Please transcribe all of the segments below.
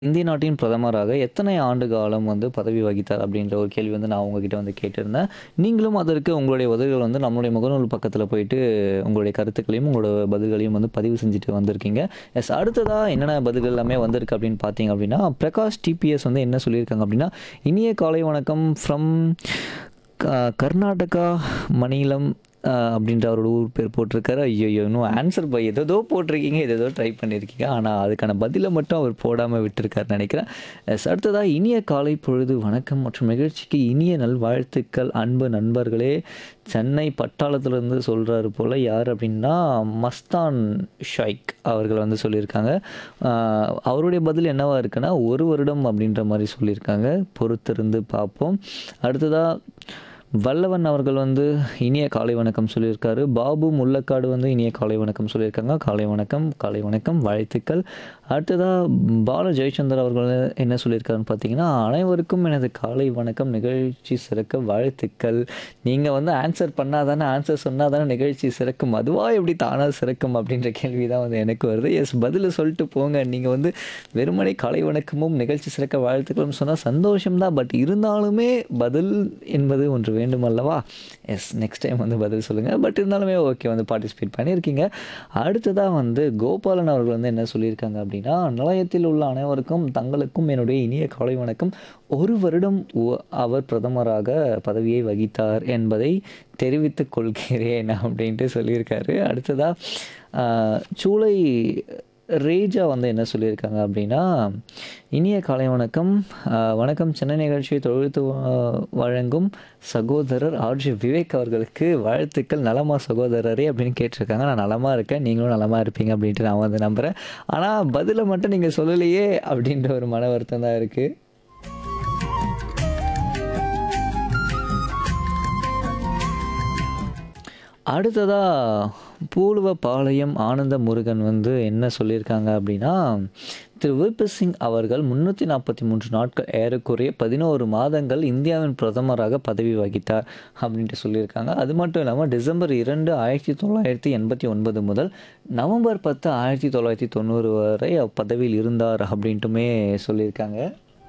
இந்திய நாட்டின் பிரதமராக எத்தனை ஆண்டு காலம் வந்து பதவி வகித்தார் அப்படின்ற ஒரு கேள்வி வந்து நான் உங்ககிட்ட வந்து கேட்டிருந்தேன். நீங்களும் அதற்கு உங்களுடைய பதில்கள் வந்து நம்மளுடைய முகநூல் பக்கத்தில போயிட்டு உங்களுடைய கருத்துக்களையும், உங்களோட பதில்களையும் வந்து பதிவு செஞ்சுட்டு வந்திருக்கீங்க. எஸ் அடுத்ததா என்னென்ன பதில்கள் எல்லாமே வந்திருக்கு அப்படின்னு பார்த்தீங்க அப்படின்னா, பிரகாஷ் டிபிஎஸ் வந்து என்ன சொல்லியிருக்காங்க அப்படின்னா, இனிய காலை வணக்கம் ஃப்ரம் கர்நாடகா மாநிலம் அப்படின்ற அவரோட ஊர் பேர் போட்டிருக்காரு. ஐயய்யோ! இன்னும் ஆன்சர் ஏதேதோ போட்டிருக்கீங்க, ஏதேதோ ட்ரை பண்ணியிருக்கீங்க. ஆனால் அதுக்கான பதிலை மட்டும் அவர் போடாமல் விட்டுருக்காருன்னு நினைக்கிறேன். எஸ் அடுத்ததா இனிய காலை பொழுது வணக்கம் மற்றும் நிகழ்ச்சிக்கு இனிய நல்வாழ்த்துக்கள் அன்பு நண்பர்களே. சென்னை பட்டாளத்திலேருந்து சொல்கிறாரு போல். யார் அப்படின்னா மஸ்தான் ஷைக் அவர்கள் வந்து சொல்லியிருக்காங்க. அவருடைய பதில் என்னவா இருக்குன்னா, 1 வருடம் அப்படின்ற மாதிரி சொல்லியிருக்காங்க. பொறுத்திருந்து பார்ப்போம். அடுத்ததா வல்லவன் அவர்கள் வந்து இனிய காலை வணக்கம் சொல்லியிருக்காரு. பாபு முள்ளக்காடு வந்து இனிய காலை வணக்கம் சொல்லியிருக்காங்க. காலை வணக்கம், காலை வணக்கம், வாழ்த்துக்கள். அடுத்ததாக பால ஜெயச்சந்தர் அவர்கள் என்ன சொல்லியிருக்காருன்னு பார்த்தீங்கன்னா, அனைவருக்கும் எனது காலை வணக்கம், நிகழ்ச்சி சிறக்க வாழ்த்துக்கள். நீங்கள் வந்து ஆன்சர் பண்ணால் தானே, ஆன்சர் சொன்னால் தானே நிகழ்ச்சி சிறக்கும், அதுவாக எப்படி தானாக சிறக்கும் அப்படின்ற கேள்வி தான் வந்து எனக்கு வருது. எஸ் பதில் சொல்லிட்டு போங்க. நீங்கள் வந்து வெறுமனே காலை வணக்கமும் நிகழ்ச்சி சிறக்க வாழ்த்துக்களும் சொன்னால் சந்தோஷம்தான். பட் இருந்தாலுமே பதில் என்பது ஒன்று வேண்டும் அல்லவா? எஸ் நெக்ஸ்ட் டைம் வந்து பதில் சொல்லுங்கள். பட் இருந்தாலுமே ஓகே வந்து பார்ட்டிசிபேட் பண்ணியிருக்கீங்க. அடுத்ததாக வந்து கோபாலன் அவர்கள் வந்து என்ன சொல்லியிருக்காங்க அப்படின்னா, நிலையத்தில் உள்ள அனைவருக்கும் தங்களுக்கும் என்னுடைய இனிய காலை வணக்கம். 1 வருடம் அவர் பிரதமராக பதவியை வகித்தார் என்பதை தெரிவித்துக் கொள்கிறேன் அப்படின்ட்டு சொல்லியிருக்காரு. அடுத்ததாக சூளை ரேஜா வந்து என்ன சொல்லியிருக்காங்க அப்படின்னா, இனிய காலை வணக்கம். வணக்கம் சென்னை நிகழ்ச்சியை தொகுத்து வழங்கும் சகோதரர் ஆர்ஜி விவேக் அவர்களுக்கு வாழ்த்துக்கள். நலமா சகோதரரே அப்படின்னு கேட்டிருக்காங்க. நான் நலமாக இருக்கேன், நீங்களும் நலமாக இருப்பீங்க அப்படின்ட்டு நான் வந்து நம்புகிறேன். ஆனால் பதிலை மட்டும் நீங்கள் சொல்லலையே அப்படின்ற ஒரு மன வருத்தம் தான் இருக்குது. அடுத்ததாக பூலுவபாளையம் ஆனந்த முருகன் வந்து என்ன சொல்லியிருக்காங்க அப்படின்னா, திரு விபி சிங் அவர்கள் 343 நாட்கள் ஏறக்குறைய 11 மாதங்கள் இந்தியாவின் பிரதமராக பதவி வகித்தார் அப்படின்ட்டு சொல்லியிருக்காங்க. அது மட்டும் இல்லாமல் டிசம்பர் 2, 1989 முதல் நவம்பர் 10, 1990 வரை பதவியில் இருந்தார் அப்படின்ட்டுமே சொல்லியிருக்காங்க.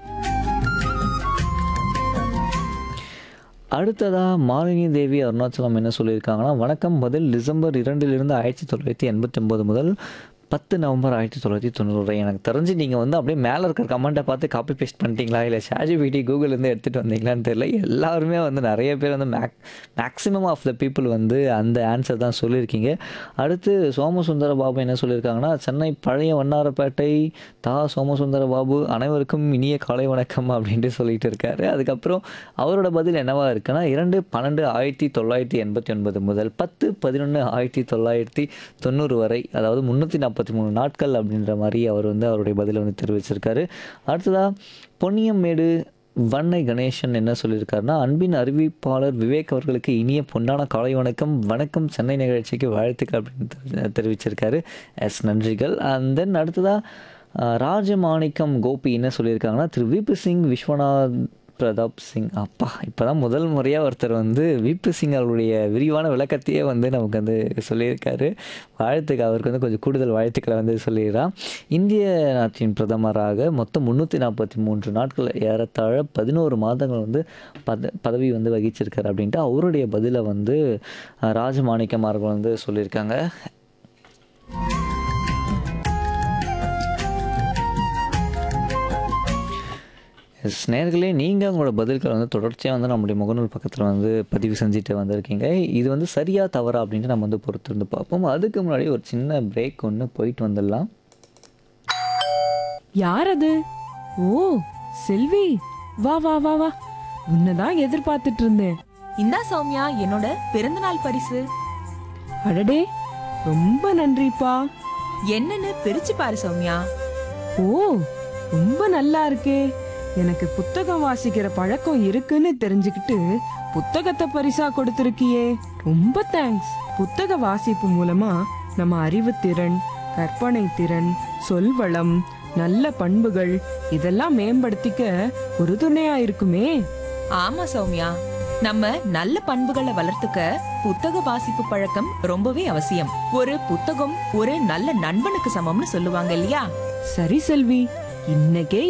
அடுத்ததாக மாலினி தேவி அருணாச்சலம் என்ன சொல்லியிருக்காங்கன்னா, வணக்கம். பதில் டிசம்பர் 2 1989 முதல் 10 நவம்பர் 1990 எனக்கு தெரிஞ்சு நீங்கள் வந்து அப்படியே மேலே இருக்கிற கமெண்ட்டை பார்த்து காப்பி பேஸ்ட் பண்ணிட்டீங்களா, இல்லை ChatGPT கூகுள்லேருந்து எடுத்துகிட்டு வந்தீங்களான்னு தெரியல. எல்லாருமே வந்து நிறைய பேர் வந்து மேக்ஸிமம் ஆஃப் த பீப்புள் வந்து அந்த ஆன்சர் தான் சொல்லியிருக்கீங்க. அடுத்து சோமசுந்தர பாபு என்ன சொல்லியிருக்காங்கன்னா, சென்னை பழைய வண்ணாரப்பேட்டை சோமசுந்தர பாபு அனைவருக்கும் இனிய காலை வணக்கம் அப்படின்ட்டு சொல்லிட்டு இருக்காரு. அதுக்கப்புறம் அவரோட பதில் என்னவா இருக்குன்னா, 2/12/1989 முதல் 10/11/1990 வரை, அதாவது 343 நாட்கள் அப்படின்ற மாதிரி அவர் வந்து அவருடைய பதிலை வந்து தெரிவிச்சிருக்காரு. அடுத்ததாக பொன்னியம்மேடு வண்ணை கணேசன் என்ன சொல்லியிருக்காருன்னா, அன்பின் அறிவிப்பாளர் விவேக் அவர்களுக்கு இனிய பொன்னான காலை வணக்கம். வணக்கம் சென்னை நிகழ்ச்சிக்கு வாழ்த்துக்கள் அப்படின்னு தெரிவிச்சிருக்காரு. எஸ் நன்றிகள். அண்ட் தென் அடுத்ததாக ராஜமாணிக்கம் கோபி என்ன சொல்லியிருக்காங்கன்னா, திரு விபி சிங் விஸ்வநாத் பிரதாப் சிங். அப்பா இப்போ தான் முதல் முறையாக ஒருத்தர் வந்து விபி சிங் அவருடைய விரிவான விளக்கத்தையே வந்து நமக்கு வந்து சொல்லியிருக்காரு. வாழ்த்துக்கள். அவருக்கு வந்து கொஞ்சம் கூடுதல் வாழ்த்துக்களை வந்து சொல்லிடுறான். இந்திய நாட்டின் பிரதமராக மொத்தம் 343 நாட்கள் ஏறத்தாழ 11 மாதங்கள் வந்து பதவி வந்து வகிச்சிருக்காரு அப்படின்ட்டு அவருடைய பதிலை வந்து ராஜமாணிக்கம் அவர்கள் வந்து சொல்லியிருக்காங்க. நேயர்களே, நீங்கள் உங்களோட பதில்களை வந்து தொடர்ச்சியாக வந்து நம்முடைய முகநூல் பக்கத்தில் வந்து பதிவு செஞ்சுட்டு வந்திருக்கீங்க. இது வந்து சரியா தவறா அப்படின்ட்டு நம்ம வந்து பொறுத்திருந்து பார்ப்போம். அதுக்கு முன்னாடி ஒரு சின்ன பிரேக் ஒன்று போயிட்டு வந்துடலாம். யார் அது? ஓ செல்வி, வா வா வா வா, உன்னதான் எதிர்பார்த்துட்டு இருந்தேன். இந்தா சௌமியா, என்னோட பிறந்தநாள் பரிசு. அடடே, ரொம்ப நன்றிப்பா. என்னன்னு பிரிச்சு பாரு சௌமியா. ஓ ரொம்ப நல்லா இருக்கே. எனக்கு புத்தகம் வாசிக்கிற பழக்கம் இருக்குன்னு தெரிஞ்சுக்கிட்டு புத்தகத்தை பரிசா கொடுத்திருக்கியே, ரொம்ப தேங்க்ஸ். புத்தக வாசிப்பு மூலமா நம்ம அறிவுத்திறன், கற்பனை திறன், சொல்வளம், நல்ல பண்புகள் இதெல்லாம் மேம்படுத்திக்க ஒரு துணையா இருக்குமே. ஆமா சௌமியா, நம்ம நல்ல பண்புகளை வளர்த்துக்க புத்தக வாசிப்பு பழக்கம் ரொம்பவே அவசியம். ஒரு புத்தகம் ஒரு நல்ல நண்பனுக்கு சமம்னு சொல்லுவாங்க இல்லையா? சரி செல்வி, இன்னைக்கே